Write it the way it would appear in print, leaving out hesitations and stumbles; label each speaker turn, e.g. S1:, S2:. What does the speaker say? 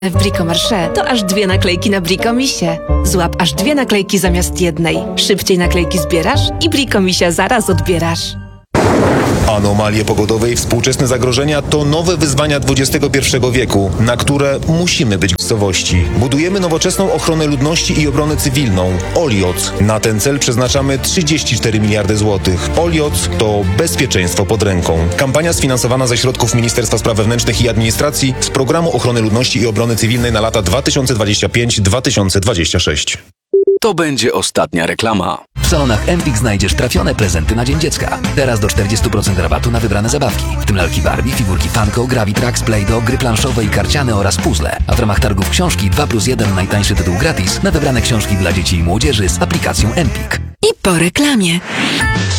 S1: W Bricomarché to aż 2 naklejki na Bricomisie. Złap aż 2 naklejki zamiast jednej. Szybciej naklejki zbierasz i Bricomisia zaraz odbierasz.
S2: Anomalie pogodowe i współczesne zagrożenia to nowe wyzwania XXI wieku, na które musimy być w gotowości. Budujemy nowoczesną ochronę ludności i obronę cywilną. OLIOC. Na ten cel przeznaczamy 34 miliardy złotych. OLIOC to bezpieczeństwo pod ręką. Kampania sfinansowana ze środków Ministerstwa Spraw Wewnętrznych i Administracji z Programu Ochrony Ludności i Obrony Cywilnej na lata 2025-2026.
S3: To będzie ostatnia reklama.
S4: W salonach Empik znajdziesz trafione prezenty na Dzień Dziecka. Teraz do 40% rabatu na wybrane zabawki, w tym lalki Barbie, figurki Funko, Gravitrax, Play-Doh, gry planszowe i karciane oraz puzzle. A w ramach targów książki 2+1 najtańszy tytuł gratis na wybrane książki dla dzieci i młodzieży z aplikacją Empik.
S1: I po reklamie.